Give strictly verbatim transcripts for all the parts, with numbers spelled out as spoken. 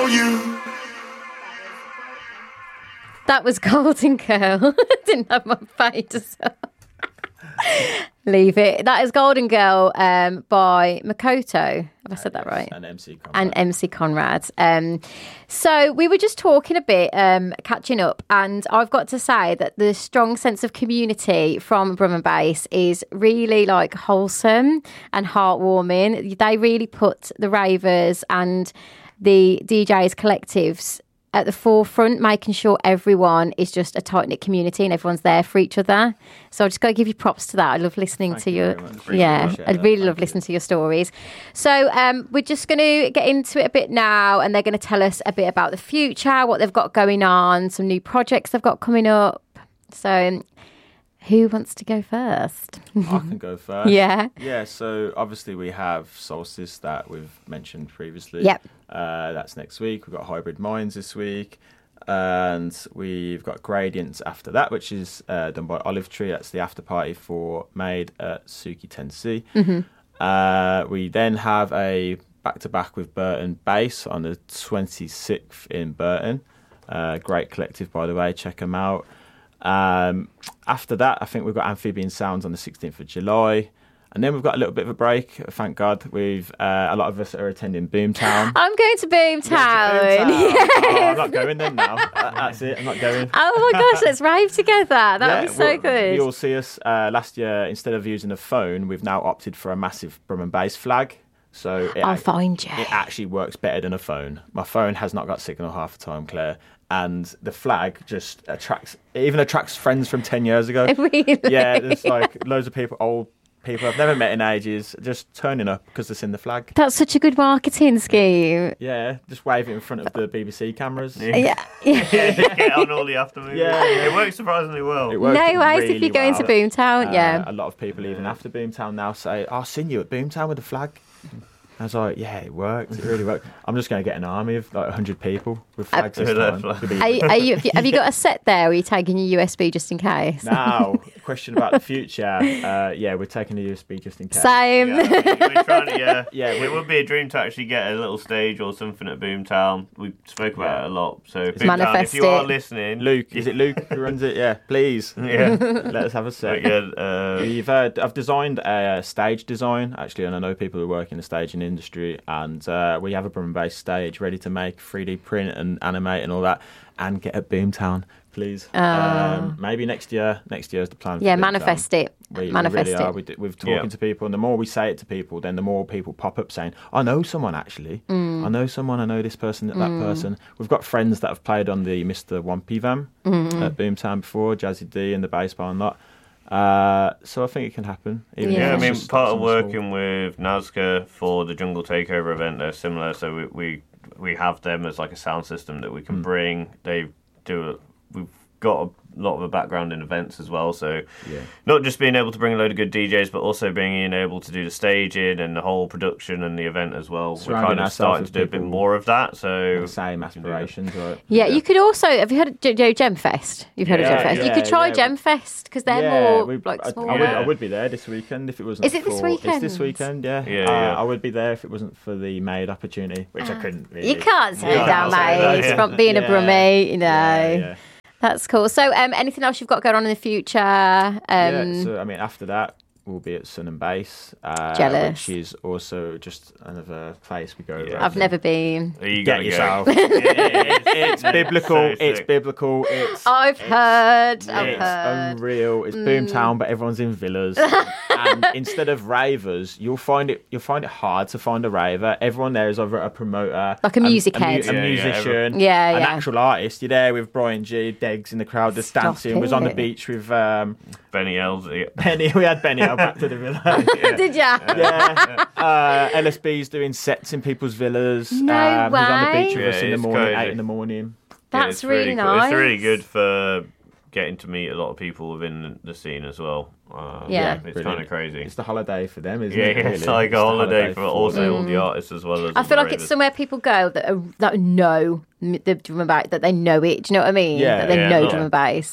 That was Golden Girl. Didn't have my face. Leave it. That is Golden Girl um, by Makoto. Have I said that right? And M C Conrad. And M C Conrad. Um, so we were just talking a bit, um, catching up, and I've got to say that the strong sense of community from Drum and Bass is really like wholesome and heartwarming. They really put the ravers and the D Js collectives at the forefront, making sure everyone is just a tight-knit community and everyone's there for each other. So I just got to give you props to that. I love listening Thank to you your... very much. Really yeah, appreciate I that. really Thank love you. listening to your stories. So um, we're just going to get into it a bit now, and they're going to tell us a bit about the future, what they've got going on, some new projects they've got coming up. So who wants to go first? I can go first. Yeah. Yeah, so obviously we have Solstice that we've mentioned previously. Yep. Uh, that's next week. We've got Hybrid Minds this week. And we've got Gradients after that, which is uh, done by Olive Tree. That's the after party for Made at Suki Tennessee. Mm-hmm. Uh, we then have a back-to-back with Burton Bass on the twenty-sixth in Burton. Uh, great collective, by the way. Check them out. Um, after that, I think we've got Amphibian Sounds on the sixteenth of July. And then we've got a little bit of a break, thank God. We've uh, a lot of us are attending Boomtown. I'm going to Boomtown. Boomtown. Yes. Oh, I'm not going then now. That- That's it, I'm not going. Oh my gosh, let's rave together. That Yeah, would be so well, good. You'll see us uh, last year, instead of using a phone, we've now opted for a massive drum and bass flag. So it, I'll ac- find you. it actually works better than a phone. My phone has not got signal half the time, Claire. And the flag just attracts, it even attracts friends from ten years ago. Really? Yeah, there's like loads of people, old people I've never met in ages, just turning up because it's in the flag. That's such a good marketing scheme. Yeah, just wave it in front of the B B C cameras. Yeah. yeah. Get on all the aftermovies. Yeah, yeah. It works surprisingly well. It works No ways really if you're going well. to Boomtown. Uh, yeah. A lot of people, even after Boomtown, now say, oh, I've seen you at Boomtown with the flag. I was like, yeah, it worked. It really worked. I'm just going to get an army of like one hundred people with flags this with their time. flag. It'll be- Are you, are you, have, you, have you got a set there, or are you taking your U S B just in case? Now, question about the future. Uh, yeah, we're taking the U S B just in case. Same. Yeah, we- we're trying to, yeah. Yeah, it we- would be a dream to actually get a little stage or something at Boomtown. We spoke about Yeah. it a lot. So, Boomtown, Manifest if you are it. listening, Luke, is it Luke who runs it? Yeah, please. yeah, Let us have a set. But yeah, uh, We've uh, I've designed a stage design actually, and I know people who work in the staging industry, and uh, we have a drum and bass stage ready to make three D print and animate and all that, and get at Boomtown, please. Um, maybe next year. Next year's the plan. for Yeah, Boomtown. manifest it. We, we Manifest really are. it. We do, we're talking Yeah. to people, and the more we say it to people, then the more people pop up saying, "I know someone actually. Mm. I know someone. I know this person, that person." We've got friends that have played on the Mister Wampy van Mm-hmm. at Boomtown before, Jazzy D and the bass bar and lot. Uh, so I think it can happen. Even Yeah. if yeah, I it's mean, just part of something small. working with Nazca for the Jungle Takeover event, they're similar. So we we, we have them as like a sound system that we can Mm. bring. They do. A, we've got a lot of a background in events as well. So Yeah. not just being able to bring a load of good D Js, but also being able to do the staging and the whole production and the event as well. Surrounding We're kind of ourselves starting with to do a bit people more of that. So The same aspirations, right? Yeah, you could also, have you heard of J- J- Gemfest? You've heard Yeah, of Gemfest? you yeah, could try yeah. Gemfest, because they're Yeah, more we- like I, small. I, would, Yeah. I would be there this weekend if it wasn't. Is it this for, It's weekend? this weekend, yeah. Yeah, Uh, yeah. I would be there if it wasn't for the Made opportunity, which I couldn't. Really. You can't say Yeah, that, I'll say that, mate. yeah. From being a Yeah. brummie, you know. Yeah, yeah. That's cool. So, um, anything else you've got going on in the future? Um, yeah, so I mean, after that, we'll be at Sun and Bass, uh, Jealous. which is also just another place we go. Yeah. around. I've never been. you Get gotta yourself. Go. it's, it's biblical. So it's sick. biblical. It's I've it's- heard. I've It's heard. unreal. It's Boomtown, but everyone's in villas. And instead of ravers, you'll find it. You'll find it hard to find a raver. Everyone there is either a promoter, Like a music a, mu- head. a Yeah, yeah, musician, Yeah, an yeah. actual artist. You're there with Brian G, Deggs in the crowd, just Stop dancing. Was on the it. beach with um, Benny Elsie. Benny. We had Benny out back to the villa. Did ya? Yeah, uh, L S B's doing sets in people's villas. No um, He's on the beach with way. us Yeah, in the it's morning, crazy. eight in the morning. That's it's really, cool. nice. It's really good for getting to meet a lot of people within the scene as well. Uh, Yeah. it's Brilliant. kind of crazy. It's the holiday for them, isn't Yeah, it? yeah, Really? it's like a the holiday for them. also all the artists as well as. I all feel the like it's ravers. somewhere people go that are, that know m- the drum and bass, that they know it. Do you know what I mean? Yeah, that they yeah, know yeah. drum and bass.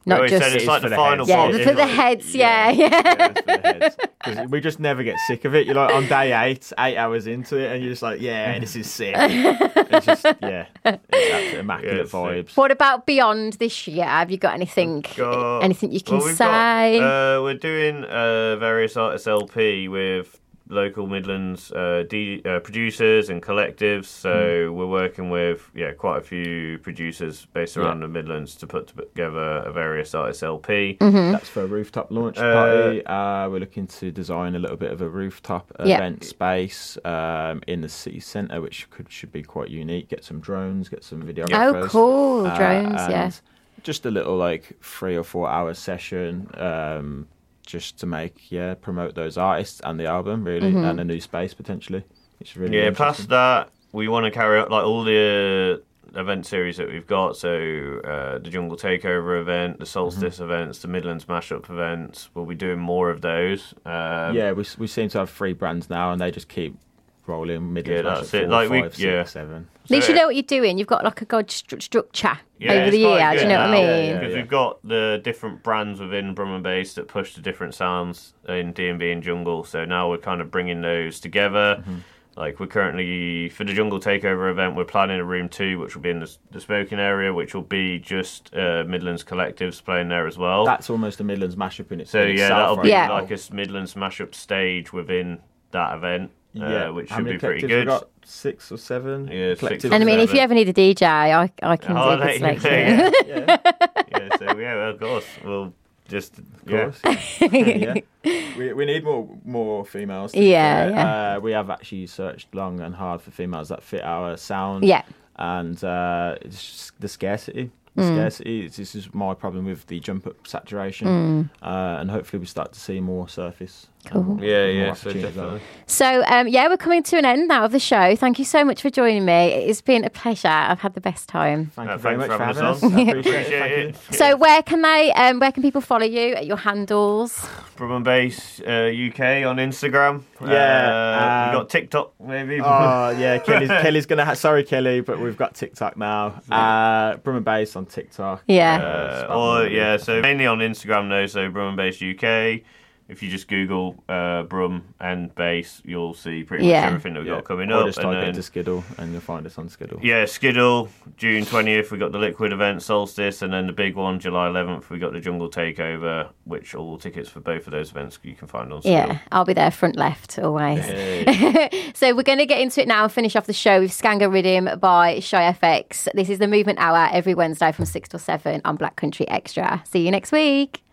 not always just said it's It like is the for the final heads. yeah, boss. the- for the heads. Yeah, yeah. Yeah, it's for the heads. 'Cause we just never get sick of it. You're like on day eight, eight hours into it, and you're just like, yeah, this is sick. It's just yeah, it's absolutely immaculate Yeah, it's sick. vibes. What about beyond this year? Have you got anything? Got- anything you can well, we've say? Got, uh, we're doing uh, various artists L P with local Midlands uh, D, uh, producers and collectives. So Hmm. we're working with yeah quite a few producers based around Yeah. the Midlands to put together a various artists L P. Mm-hmm. That's for a rooftop launch Uh, party. Uh, we're looking to design a little bit of a rooftop Yeah. event space um, in the city centre, which could should be quite unique. Get some drones, get some videographers. Oh, cool. uh, Drones, yeah. and Just a little like three or four hour session, um, just to make yeah promote those artists and the album really, Mm-hmm. and a new space potentially. It's really Yeah, interesting. past that, we want to carry out like all the uh, event series that we've got. So uh, the Jungle Takeover event, the Solstice Mm-hmm. events, the Midlands Mashup events. We'll be doing more of those. Um, yeah, we we seem to have three brands now, and they just keep rolling. Midlands Yeah, Mashup, that's it. four, Like, we- five, six, yeah. seven. At least you So- know what you're doing. You've got like a good stru- structure Yeah, over it's the quite year. Do you good know what I now. mean? Yeah, yeah, Because we've got the different brands within Drum and Bass that push the different sounds in D and B and Jungle. So now we're kind of bringing those together. Mm-hmm. Like we're currently, for the Jungle Takeover event, we're planning a room two, which will be in the, the smoking area, which will be just uh, Midlands collectives playing there as well. That's almost a Midlands mashup in its so in yeah, itself that'll right be Yeah. now. like a s- Midlands mashup stage within that event, Yeah, uh, which How should many be pretty collectives good. we got? Six or seven. Yeah, six collectives. or And I mean, if seven. you ever need a D J, I, I can Oh, do a good let you know, selection. yeah. Yeah, yeah, so yeah, well, of course, we'll just of yeah. course. yeah. We we need more more females. to be Yeah, fair. yeah. Uh, we have actually searched long and hard for females that fit our sound. Yeah. And uh, it's just the scarcity. The Mm. scarcity. It's, this is my problem with the jump up saturation. Uh, and hopefully we start to see more surface. Mm. Cool. and Yeah, more yeah, so opportunities definitely. So, um, yeah, we're coming to an end now of the show. Thank you so much for joining me. It's been a pleasure. I've had the best time. Thank Uh, you very thanks much for having having us us. on. I appreciate, Appreciate it. it. Thank you. So, where can they? Um, where can people follow you at your handles? Drum and Bass uh, U K on Instagram. Yeah, uh, we um, got TikTok maybe. Oh yeah, Kelly's, Kelly's gonna. Ha- sorry, Kelly, but we've got TikTok now. Uh, Brum and Bass on TikTok. Yeah. Uh, Spell or it. yeah, so mainly on Instagram though. So Drum and Bass U K. If you just Google uh, Brum and Bass, you'll see pretty Yeah. much everything that we've Yeah. got coming or up. just And type it then- into Skiddle and you'll find us on Skiddle. Yeah, Skiddle, June twentieth, we got the Liquid event, Solstice, and then the big one, July eleventh, we got the Jungle Takeover, which all tickets for both of those events you can find on Skiddle. Yeah, I'll be there front left always. Hey. So we're going to get into it now and finish off the show with Skanga Rhythm by Shy F X. This is the Movement Hour every Wednesday from six till seven on Black Country Extra. See you next week.